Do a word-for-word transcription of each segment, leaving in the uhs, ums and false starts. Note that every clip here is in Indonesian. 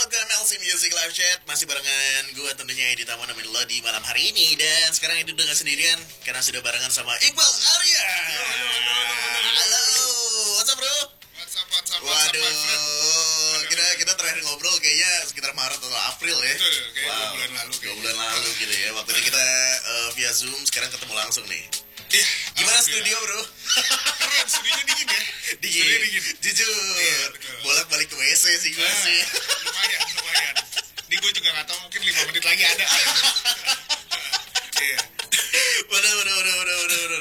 welcome L C Music Live Chat. Masih barengan gue tentunya Edi Tamo nemenin lo di malam hari ini. Dan sekarang itu udah gak sendirian karena sudah barengan sama Iqbal Arya. Halo, what's up bro? What's up, what's up, what's up, Waduh, my friend? kita kita terakhir ngobrol kayaknya sekitar Maret atau April ya. Betul, kayak wow. dua bulan lalu. Dua bulan lalu gitu ya. Waktu itu kita uh, via Zoom, sekarang ketemu langsung nih. Iya. Gimana studio bro? Keren, studionya dingin ya? Dingin, Studio dingin. jujur. Iya, betul. Bolak-balik ke W C sih gue Ah, sih. Lumayan, lumayan. Ini gue juga gak tahu, mungkin lima menit lagi ada. Iya. Waduh, waduh, waduh, waduh, waduh, waduh.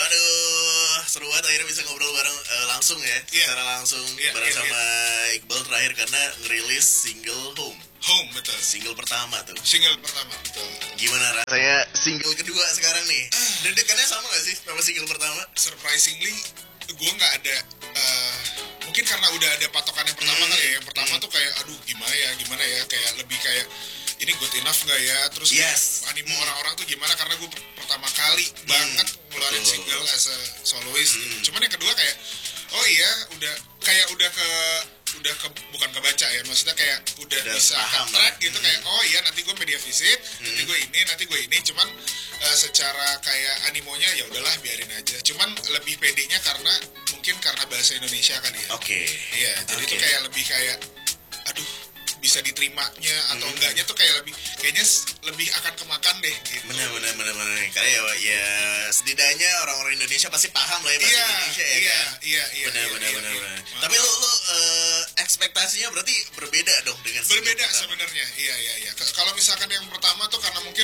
Waduh, seru banget akhirnya bisa ngobrol bareng uh, langsung ya, Iya. secara langsung Iya, bareng iya, sama Iqbal terakhir karena ngerilis single Home, Home, betul. single pertama tuh. Single pertama, betul. Gimana rasanya single kedua sekarang nih? Deg-degannya sama gak sih sama single pertama? Surprisingly, gue gak ada, uh, mungkin karena udah ada patokan yang pertama Hmm. kali ya. Yang pertama tuh kayak, aduh gimana ya, gimana ya, kayak lebih kayak, ini good enough gak ya, terus Yes. animo orang-orang tuh gimana, karena gue pertama kali banget ngeluarin betul. single as a soloist gitu. Hmm. Cuman yang kedua kayak, oh iya, udah kayak udah ke udah ke bukan kebaca ya, maksudnya kayak udah, Udah bisa paham ke track lah. gitu, Hmm. kayak oh iya nanti gue media visit, nanti gue ini, nanti gue ini, cuman uh, secara kayak animonya ya udahlah biarin aja. Cuman lebih pedenya karena mungkin karena bahasa Indonesia kan ya. Oke. Iya, jadi Oke. tuh kayak lebih kayak aduh bisa diterimanya atau Hmm. enggaknya tuh kayak lebih kayaknya s- lebih akan kemakan deh gitu. Bener, bener, bener, bener. Karena ya, ya setidaknya orang-orang Indonesia pasti paham lah ya bahasa Iya, Indonesia ya iya, kan? iya, iya. Bener, iya, bener, iya, bener, iya. bener. Maaf. Tapi lu, lu uh, ekspektasinya berarti berbeda dong dengan single Berbeda pertama? sebenarnya. Iya, iya, iya. K- Kalau misalkan yang pertama tuh karena mungkin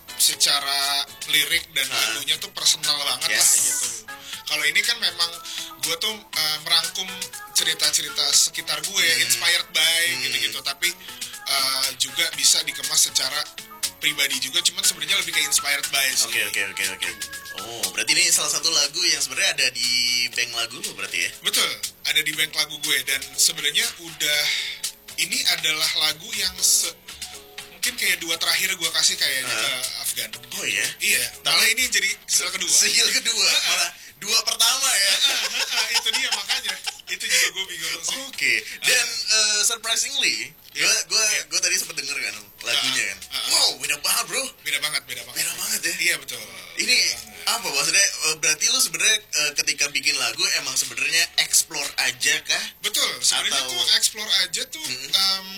secara lirik dan Ah. lagunya tuh personal banget Yes. lah gitu. Kalau ini kan memang gue tuh uh, merangkum cerita-cerita sekitar gue, Hmm. inspired by Hmm. gitu-gitu. Tapi uh, juga bisa dikemas secara pribadi juga. Cuman sebenarnya lebih ke inspired by sih. Oke, oke, oke, oke. Oh, berarti ini salah satu lagu yang sebenarnya ada di bank lagu lo berarti ya? Betul, ada di bank lagu gue. Dan sebenarnya udah ini adalah lagu yang se- mungkin kayak dua terakhir gue kasih kayaknya Ah. ke Afgan. Oh iya? Iya, malah ini jadi single kedua. Single kedua, malah dua pertama ya? Ah, ah, itu dia makanya. Itu juga gue bingung sih. Oke, dan uh, surprisingly, gue Iya. gue Iya. gue tadi sempat denger kan lagunya kan. Ah, ah. Wow, beda banget bro. Beda banget, beda banget. Beda banget ya. Iya betul. Ini Beda banget. apa maksudnya? uh, Berarti lu sebenarnya uh, ketika bikin lagu emang sebenarnya explore aja kah? Betul, sebenarnya Atau- tuh explore aja tuh Mm-mm. em,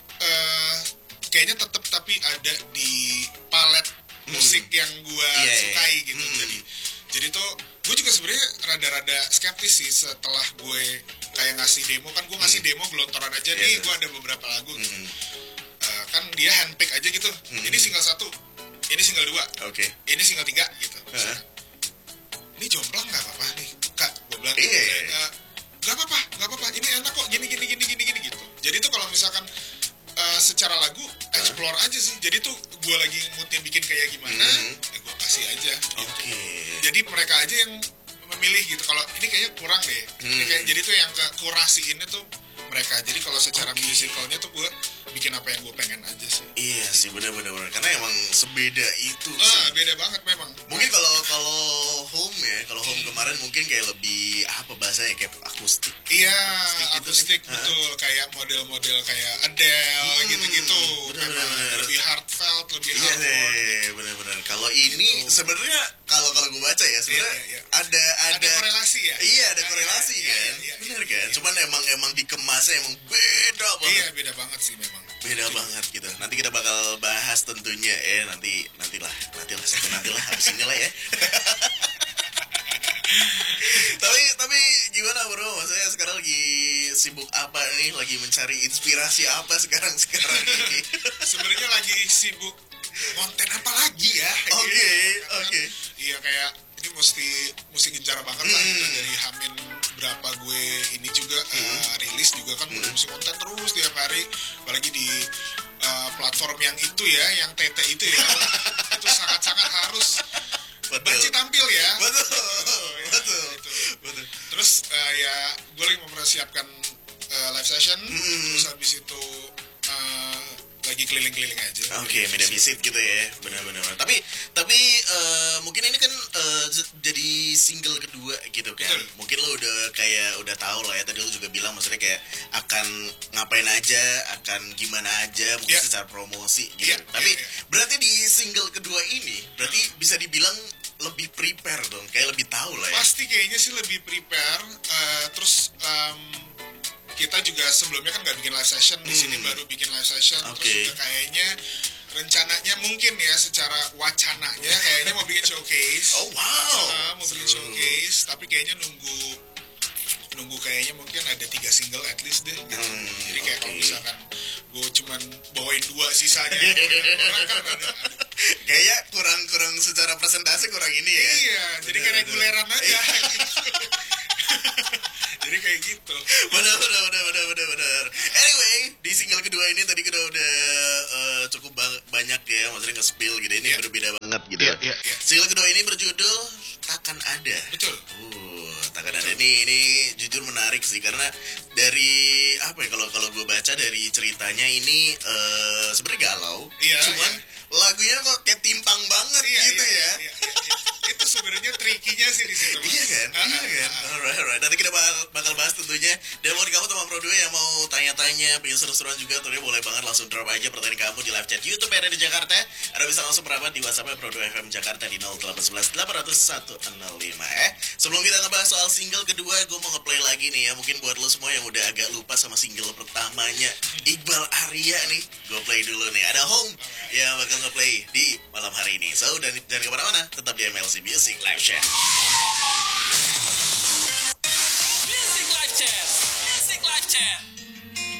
eh, kayaknya tetap tapi ada di palet musik yang gue Iya, iya, sukai iya. gitu. Mm. Jadi jadi tuh gue juga sebenarnya rada-rada skeptis sih setelah gue kayak ngasih demo kan gue ngasih Mm. demo gelontoran aja Iya, nih, betul. gue ada beberapa lagu gitu. Mm-mm. Eh, kan dia handpick aja gitu. Mm. Ini single satu, ini single dua, Oke. ini single tiga gitu. Heeh. Ini jomplang nggak apa-apa nih kak, gue bilang Iya, gitu. iya. Eh, nggak apa-apa nggak apa-apa ini enak kok gini gini gini gini gini gitu. Jadi tuh kalau misalkan eh, secara lagu explore aja sih. Jadi tuh gue lagi moodnya bikin kayak gimana, Mhm. ya gue kasih aja gitu. Oke. Jadi mereka aja yang memilih gitu. Kalau ini kayaknya kurang deh. Ini Hmm. kayak, jadi tuh yang ke kurasiinnya tuh mereka. Jadi kalau secara Oke. musicalnya tuh gue bikin apa yang gue pengen aja sih. Iya sih, benar-benar karena emang sebeda itu Ah, sih. beda banget memang. Mungkin kalau kalau home ya, kalau home kemarin mungkin kayak lebih apa bahasanya kayak akustik. Iya, Akustik gitu akustik nih. betul, kayak model-model kayak Adele Hmm, gitu-gitu. bener, Memang bener, bener. lebih heartfelt, lebih Iya hardcore. deh, benar-benar. Kalau ini Gitu. sebenarnya kalau kalau gue baca ya sebenarnya Iya, iya, iya. ada ada, Ada korelasi ya? Iya, ada Ah, korelasi iya, kan. iya, iya, Benar iya, kan? iya. Cuman emang emang dikemasnya emang beda banget. Iya, beda banget sih memang. Beda banget gitu. Nanti kita bakal bahas tentunya eh nanti nantilah nantilah satu nantilah habis inilah ya. tapi tapi gimana bro? Maksudnya sekarang lagi sibuk apa nih? Lagi mencari inspirasi apa sekarang sekarang ini? Sebenarnya lagi sibuk konten apa lagi ya? Oke, Gitu. oke. Iya, kayak ini mesti mesti gencar banget lah gitu. Hmm. Dari Hamin berapa gue ini juga eh, rilis juga kan Hmm. udah mesti konten terus tiap hari, apalagi di eh, platform yang itu ya, yang T T itu ya. Itu sangat-sangat harus Betul. Banci tampil ya. Betul. Ya, Betul. itu. Betul. Terus eh, ya gue lagi mempersiapkan eh, live session, Hmm. terus habis itu eh, lagi keliling-keliling aja. Oke, okay, media visit gitu ya, benar-benar. Tapi tapi uh, mungkin ini kan uh, jadi single kedua gitu kan. Betul. Mungkin lo udah kayak udah tahu lah ya. Tadi lo juga bilang maksudnya kayak akan ngapain aja, akan gimana aja, mungkin yeah. secara promosi gitu. Yeah, Tapi yeah, yeah. berarti di single kedua ini berarti uh. bisa dibilang lebih prepare dong, kayak lebih tahu lah ya. Pasti kayaknya sih lebih prepare. Uh, terus um, kita juga sebelumnya kan nggak bikin live session, di sini hmm. baru bikin live session. Okay. Terus juga kayaknya rencananya mungkin ya secara wacananya kayaknya mau bikin showcase. Oh wow. Uh, mau bikin showcase, tapi kayaknya nunggu nunggu kayaknya mungkin ada tiga single at least deh. Gitu. Hmm, Jadi kayak okay. kalau misalkan gue cuman bawain dua sisanya, orang kan ada. Kayaknya kurang-kurang secara presentasi kurang ini ya. Iya, jadi kayak reguleran aja. Jadi kayak gitu. Benar, benar, benar, benar, benar, benar. Anyway, di single kedua ini tadi kita udah uh, cukup ba- banyak ya, maksudnya nge-spill gitu. Ini yeah. berbeda banget gitu. Yeah, yeah, yeah. Single kedua ini berjudul Takkan Ada. Betul. Uh, Takkan Ada. Ini ini jujur menarik sih karena dari apa ya kalau kalau gue baca dari ceritanya ini uh, sebenarnya galau. Yeah, cuman yeah. lagunya kok kayak timpang banget yeah, gitu yeah, ya. Yeah, yeah, yeah. Itu sebenarnya trikinya sih di situ. Iya kan? Ah, iya kan? Ah, alright, alright. Nanti kita bakal, bakal bahas tentunya. Dan buat kamu teman Pro dua yang mau tanya-tanya, pengen seru-seruan juga, tentunya boleh banget langsung drop aja pertanyaan kamu di live chat YouTube R D Jakarta. Ada bisa langsung merapat di WhatsApp Pro dua F M Jakarta di nol delapan satu satu delapan nol satu nol lima eh. Sebelum kita ngebahas soal single kedua, gue mau ngeplay lagi nih ya. Mungkin buat lo semua yang udah agak lupa sama single pertamanya Iqbal Arya nih, gue play dulu nih. Ada Home yang bakal ngeplay di malam hari ini. So, dan jangan kemana-mana, tetap di M L C Music Live Chat.